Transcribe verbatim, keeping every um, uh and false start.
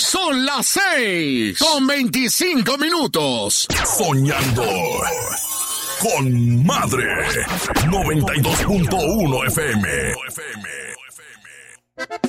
Son las seis con veinticinco minutos. Soñando con Madre. noventa y dos punto uno F M.